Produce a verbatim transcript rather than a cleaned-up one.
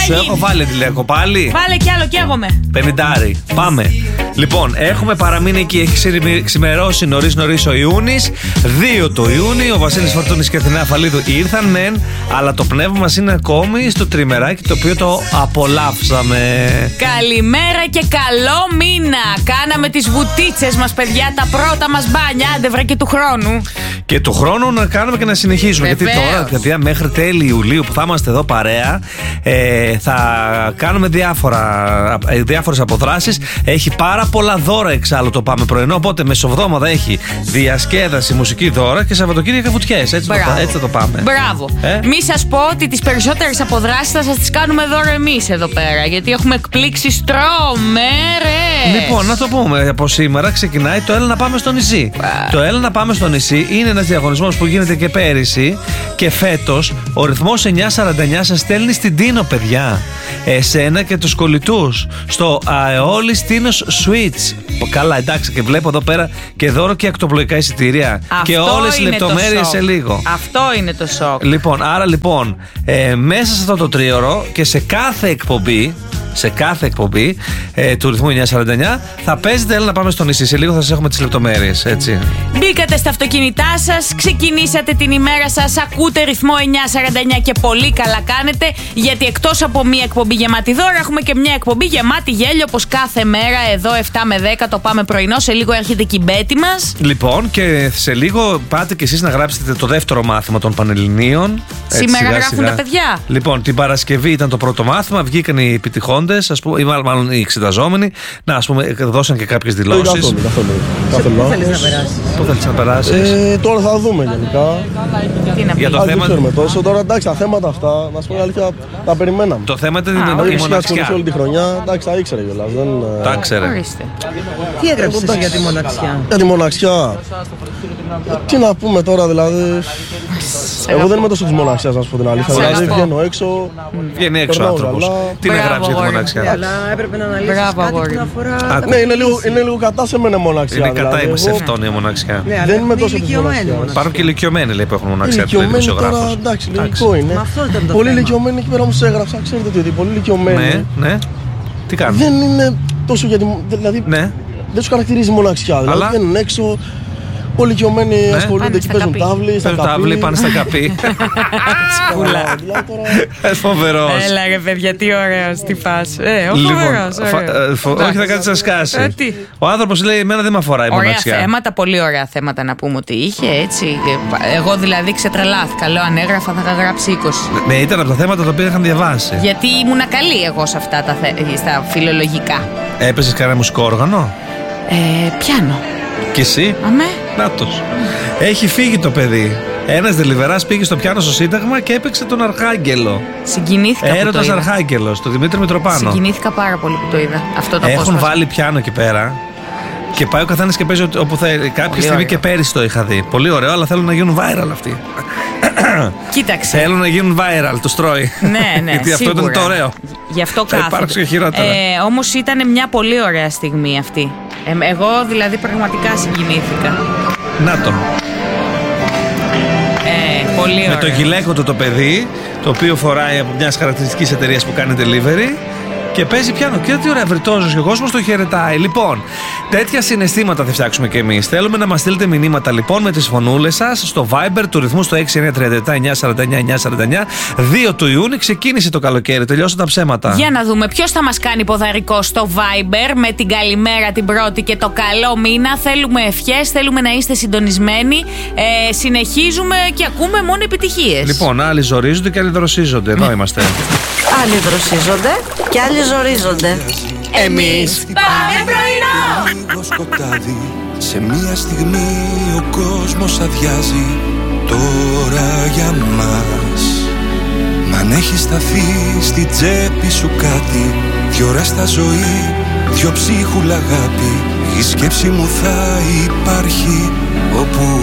Σου έχω βάλει τηλέκο πάλι. Βάλε κι άλλο, καίγομαι. Πενηντάρι. Πάμε. Λοιπόν, έχουμε παραμείνει εκεί. Έχει ξημερώσει νωρίς νωρίς ο Ιούνις. δύο του Ιούνιου. Ο Βασίλης Φορτούνης και η Αθηνά Αφαλίδου ήρθαν μεν, αλλά το πνεύμα μας είναι ακόμη στο τριμεράκι, το οποίο το απολαύσαμε. Καλημέρα και καλό μήνα. Κάναμε τις βουτίτσες μας, παιδιά, τα πρώτα μας μπάνια. Άντε βρε και του χρόνου. Και του χρόνου να κάνουμε και να συνεχίσουμε. Βεβαίως. Γιατί τώρα, παιδιά, μέχρι τέλη Ιουλίου που θα είμαστε εδώ παρέα, ε, θα κάνουμε διάφορα, ε, διάφορες αποδράσεις. Έχει πάρα πολλά δώρα εξάλλου το Πάμε Πρωινό. Οπότε μεσοβδόμαδα έχει διασκέδαση, μουσική δώρα και Σαββατοκύριακα βουτιές. Έτσι, το, έτσι θα το πάμε. Μπράβο. Ε? Μη σας πω ότι τις περισσότερες αποδράσεις θα σας τις κάνουμε δώρο εμείς εδώ πέρα. Γιατί έχουμε εκπλήξεις τρομερές. Λοιπόν, να το πούμε. Από σήμερα ξεκινάει το Έλα να πάμε στο νησί. Wow. Το Έλα να πάμε στο νησί είναι ένας διαγωνισμός που γίνεται και πέρυσι. Και φέτος ο ρυθμός εννιά σαράντα εννιά σας στέλνει στην Τίνο, παιδιά. Εσένα και τους κολλητούς. Στο Αεόλης Τίνος Switch. Καλά, εντάξει, και βλέπω εδώ πέρα και δώρο και ακτοπλοϊκά εισιτήρια. Αυτό και όλες οι είναι λεπτομέρειες σε λίγο. Αυτό είναι το σοκ. Λοιπόν, άρα λοιπόν, ε, μέσα σε αυτό το τρίωρο και σε κάθε εκπομπή, σε κάθε εκπομπή ε, του ρυθμού εννιά σαράντα εννιά θα παίζετε Έλα να πάμε στο νησί. Σε λίγο θα σας έχουμε τις λεπτομέρειες, έτσι. Μπήκατε στα αυτοκίνητά σας, ξεκινήσατε την ημέρα σας, ακούτε ρυθμό εννιά σαράντα εννιά και πολύ καλά κάνετε, γιατί εκτός από μία εκπομπή γεμάτη δώρα, έχουμε και μία εκπομπή γεμάτη γέλιο, όπως κάθε μέρα εδώ επτά με δέκα το Πάμε Πρωινό. Σε λίγο έρχεται και η Μπέτη μας. Λοιπόν, και σε λίγο πάτε κι εσείς να γράψετε το δεύτερο μάθημα των Πανελληνίων. Σήμερα σιγά, γράφουν σιγά. τα παιδιά. Λοιπόν, την Παρασκευή ήταν το πρώτο μάθημα, βγήκαν οι επιτυχόντες, ας πούμε, ή μάλλον οι εξεταζόμενοι, να ας πούμε, δώσαν και κάποιες δηλώσεις. Καθόλου, καθόλου. καθόλου. Πού θέλεις να περάσεις? Πού θέλεις να περάσεις? Ε, τώρα θα δούμε γενικά. Τι να Για πει. το Ας δεν θέμα. ξέρουμε τόσο. Τώρα εντάξει, τα θέματα αυτά, να σου πω την αλήθεια, τα περιμέναμε. Το θέμα ήταν Α, η Δηλαδή, φυσικά μοναξιά. ασχοληθεί όλη τη χρονιά, εντάξει, τα ήξερε κιόλας. Δεν... Τα ξέρε. Ορίστε. Τι έγραψες εσύ για τη μοναξιά? Για τη μοναξιά. Ε, τι να πούμε τώρα, δηλαδή. Εγώ δεν είμαι τόσο τη μοναξιά, να σου πω την αλήθεια. Σε Δηλαδή, αγαπώ. βγαίνω έξω. Βγαίνει έξω ο περνάω άνθρωπος. καλά. Τι να Μπράβο, γράψει για τη αγόρι. μοναξιά. Αλλά έπρεπε να αναλύσεις Μπράβο, κάτι αγόρι. που να αφορά... Άκου. Ναι, είναι λίγο, είναι λίγο κατά σε μένα μοναξιά. Είναι κατά δηλαδή. η Εγώ- μεσευτόνια μοναξιά. Ναι, αλλά Δεν είμαι είναι τόσο της ηλικιωμένη μοναξιάς. μοναξιά. Υπάρχουν και ηλικιωμένοι, λέει, που έχουν μοναξιά. του λέει Ηλικιωμένοι τώρα, δημοσιογράφος. εντάξει, Εντάξει. λογικό είναι. Μα αυτό ήταν το Πολύ θέμα. ηλικιωμένοι εκεί πέρα μου σε έγραψα, ξέρετε τι, ότι πολύ ηλικιωμένοι Ναι, ναι. Τι κάνουν? δεν είναι τόσο γιατί. Δηλαδή Ναι. δεν του χαρακτηρίζει μοναξιά. Δηλαδή Αλλά- βγαίνουν έξω, πολύ ηλικιωμένοι ασχολούνται Πάνε εκεί, στα παίζουν καπί. τάβλη, στα Παίρνουν τα αυλή, πάνε στα καπί. Σκούλα. Δηλαδή τώρα. Φοβερός. Έλα ρε παιδιά, τι ωραίος, τι φας. Ε, ο Λοιπόν, φοβερός, φα- ωραίος. ε, φο- όχι, θα κάτσει να σκάσει. Ε, τι. Ο άνθρωπος λέει: Εμένα δεν με αφορά η Ωραία μοναξιά. θέματα, πολύ ωραία θέματα να πούμε ότι είχε, έτσι. Εγώ δηλαδή ξετρελάθηκα. Λέω αν έγραφα θα είχα γράψει είκοσι. Ναι, ήταν από τα θέματα τα οποία είχαν διαβάσει. Γιατί ήμουνα καλή εγώ σε αυτά τα θε... στα φιλολογικά. Έπαιζε κανένα μουσικό όργανο? Ε, πιάνο. Κι εσύ? Αμέ. Νάτος. Έχει φύγει το παιδί. Ένας δελιβεράς πήγε στο πιάνο στο Σύνταγμα και έπαιξε τον Αρχάγγελο. Συγκινήθηκα που το Έρωτας είδα. Αρχάγγελος, τον Δημήτρη Μητροπάνο. Συγκινήθηκα πάρα πολύ που το είδα. Αυτό το Έχουν απόσπασμα. βάλει πιάνο εκεί πέρα. Και πάει ο καθένας και παίζει ό- όπου θέλει. Κάποια στιγμή ωραίο. και πέρυσι το είχα δει. Πολύ ωραίο, αλλά θέλουν να γίνουν viral αυτοί. Κοίταξε. Θέλουν να γίνουν viral, το στρώει. Ναι, ναι, Γιατί αυτό σίγουρα. ήταν το ωραίο. Γι' αυτό Θα κάθονται. υπάρξει και χειρότερα. Ε, όμως ήταν μια πολύ ωραία στιγμή αυτή. Ε, εγώ δηλαδή πραγματικά συγκινήθηκα. Να το. Ε, πολύ ωραία. Με το γυλαίκο του το παιδί, το οποίο φοράει από μια χαρακτηριστική εταιρεία που κάνει delivery και παίζει πιάνο. Και τι ωραία, βρυτόζος και ο κόσμος το χαιρετάει. Λοιπόν, τέτοια συναισθήματα θα φτιάξουμε κι εμείς. Θέλουμε να μας στείλετε μηνύματα λοιπόν με τις φωνούλες σας στο Viber του ρυθμού στο έξι εννιά τρία επτά εννιά σαράντα εννιά εννιά σαράντα εννιά. δύο του Ιούνιου ξεκίνησε το καλοκαίρι, τελειώσαν τα ψέματα. Για να δούμε ποιος θα μας κάνει ποδαρικό στο Viber με την καλημέρα την πρώτη και το καλό μήνα. Θέλουμε ευχές, θέλουμε να είστε συντονισμένοι. Ε, συνεχίζουμε και ακούμε μόνο επιτυχίες. Λοιπόν, άλλοι ζορίζονται και άλλοι δροσίζονται. Εδώ είμαστε. Άλλοι δροσίζονται και άλλοι ζορίζονται. Εμείς πάμε πρωινό! Λίγο σκοτάδι, σε μία στιγμή ο κόσμος αδειάζει. Τώρα για μας. Μ' αν έχει σταθεί στη τσέπη σου κάτι, δυο ώρα στα ζωή, δυο ψίχουλα αγάπη, η σκέψη μου θα υπάρχει όπου